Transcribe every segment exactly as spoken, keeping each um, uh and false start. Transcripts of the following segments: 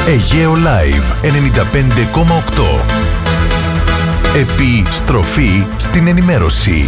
Αιγαίο Live ενενήντα πέντε κόμμα οκτώ. Επιστροφή στην ενημέρωση.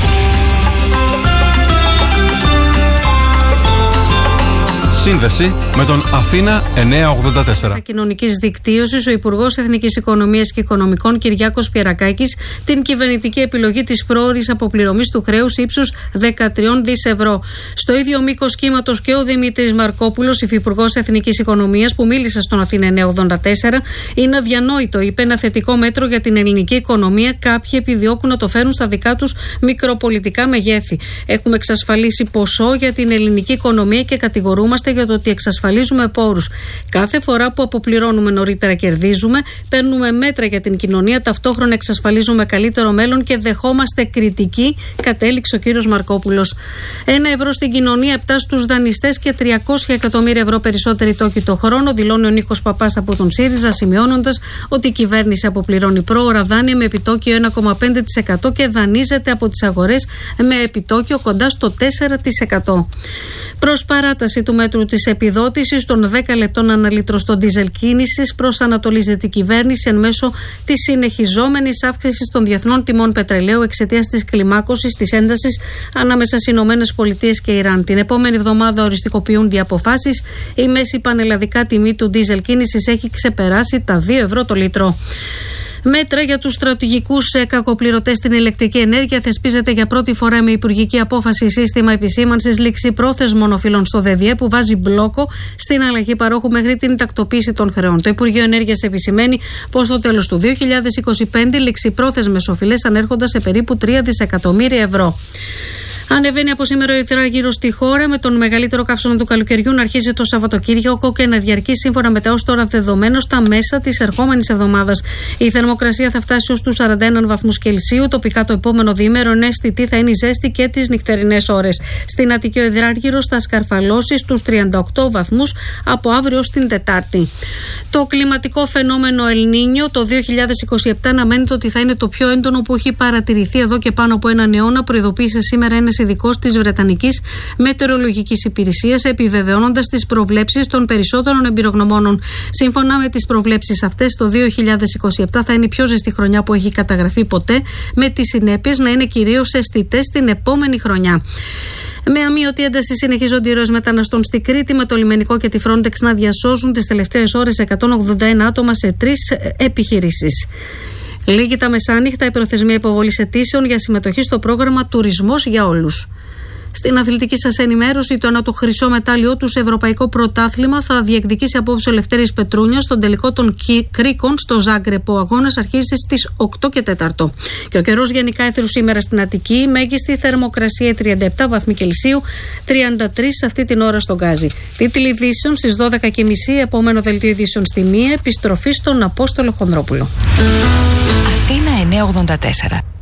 Σύνδεση με τον Αθήνα εννιακόσια ογδόντα τέσσερα. Κοινωνικής δικτύωσης, ο Υπουργός Εθνικής Οικονομίας και Οικονομικών Κυριάκος Πιερακάκης την κυβερνητική επιλογή της πρόωρης αποπληρωμής του χρέους ύψους δεκατρία δισεκατομμύρια ευρώ. Στο ίδιο μήκος κύματος και ο Δημήτρης Μαρκόπουλος, Υφυπουργός Εθνικής Οικονομίας, που μίλησε στον Αθήνα εννιακόσια ογδόντα τέσσερα, είναι αδιανόητο, είπε, ένα θετικό μέτρο για την ελληνική οικονομία. Κάποιοι επιδιώκουν να το φέρουν στα δικά τους μικροπολιτικά μεγέθη. Έχουμε εξασφαλίσει ποσό για την ελληνική οικονομία και κατηγορούμαστε για το ότι εξασφαλίζουμε πόρους. Κάθε φορά που αποπληρώνουμε νωρίτερα κερδίζουμε, παίρνουμε μέτρα για την κοινωνία, ταυτόχρονα εξασφαλίζουμε καλύτερο μέλλον και δεχόμαστε κριτική, κατέληξε ο κύριος Μαρκόπουλος. Ένα ευρώ στην κοινωνία, επτά στους δανειστές και τριακόσια εκατομμύρια ευρώ περισσότεροι τόκοι το χρόνο, δηλώνει ο Νίκος Παπάς από τον ΣΥΡΙΖΑ, σημειώνοντας ότι η κυβέρνηση αποπληρώνει πρόωρα δάνεια με επιτόκιο ένα κόμμα πέντε τοις εκατό και δανείζεται από τις αγορές με επιτόκιο κοντά στο τέσσερα τοις εκατό. Προς παράταση του μέτρου της επιδότησης των δέκα λεπτών αναλύτρων στο ντίζελ κίνησης, προσανατολίζεται η κυβέρνηση εν μέσω της συνεχιζόμενης αύξησης των διεθνών τιμών πετρελαίου εξαιτίας της κλιμάκωσης της έντασης ανάμεσα στις Ηνωμένες Πολιτείες και Ιράν. Την επόμενη εβδομάδα οριστικοποιούνται οι αποφάσεις. Η μέση πανελλαδικά τιμή του ντίζελ κίνησης έχει ξεπεράσει τα δύο ευρώ το λίτρο. Μέτρα για τους στρατηγικούς κακοπληρωτές στην ηλεκτρική ενέργεια θεσπίζεται για πρώτη φορά με υπουργική απόφαση σύστημα επισήμανσης ληξιπρόθεσμων οφειλών στο ΔΕΔΙΕ που βάζει μπλόκο στην αλλαγή παρόχου μέχρι την τακτοποίηση των χρεών. Το Υπουργείο Ενέργειας επισημαίνει πως στο τέλος του δύο χιλιάδες είκοσι πέντε ληξιπρόθεσμες οφειλές ανέρχονταν σε περίπου τρία δισεκατομμύρια ευρώ. Ανεβαίνει από σήμερα ο υδράργυρος στη χώρα, με τον μεγαλύτερο καύσωνα του καλοκαιριού να αρχίζει το Σαββατοκύριακο και να διαρκεί σύμφωνα με τα ως τώρα δεδομένο στα μέσα της ερχόμενης εβδομάδας. Η θερμοκρασία θα φτάσει ως τους σαράντα ένα βαθμούς Κελσίου. Τοπικά το επόμενο διήμερο αισθητή θα είναι η ζέστη και τις νυχτερινές ώρες. Στην Αττική ο υδράργυρος θα σκαρφαλώσει στους τριάντα οκτώ βαθμούς από αύριο στην Τετάρτη. Το κλιματικό φαινόμενο El Niño το δύο χιλιάδες είκοσι επτά αναμένεται ότι θα είναι το πιο έντονο που έχει παρατηρηθεί εδώ και πάνω από έναν αιώνα, προειδοποίησε σήμερα ένας ειδικός της Βρετανικής Μετεωρολογικής Υπηρεσίας, επιβεβαιώνοντας τις προβλέψεις των περισσότερων εμπειρογνωμόνων. Σύμφωνα με τις προβλέψεις αυτές, το δύο χιλιάδες είκοσι επτά θα είναι η πιο ζεστή χρονιά που έχει καταγραφεί ποτέ, με τις συνέπειες να είναι κυρίως αισθητές την επόμενη χρονιά. Με αμύωτη ένταση συνεχίζονται οι ροές μεταναστών στη Κρήτη, με το λιμενικό και τη Frontex να διασώζουν τις τελευταίες ώρες εκατόν ογδόντα ένα άτομα σε τρεις επιχειρήσεις. Λίγη τα μεσάνυχτα η προθεσμία υποβολής αιτήσεων για συμμετοχή στο πρόγραμμα Τουρισμός για Όλους. Στην αθλητική σας ενημέρωση, το ένατο χρυσό μετάλλιό του σε ευρωπαϊκό πρωτάθλημα θα διεκδικήσει απόψε ο Λευτέρης Πετρούνιος στον τελικό των Κρίκων στο Ζάγκρεπ. Ο αγώνας αρχίζει στις οκτώ και τέσσερα. Και ο καιρός γενικά έθρου σήμερα στην Αττική, μέγιστη θερμοκρασία τριάντα επτά βαθμοί Κελσίου, τριάντα τρία αυτή την ώρα στον Γκάζι. Τίτλοι ειδήσεων στις δώδεκα και μισή, επόμενο δελτίο ειδήσεων στη μία, επιστροφή στον Απόστολο Χονδρόπουλο. Αθήνα εννιακόσια ογδόντα τέσσερα.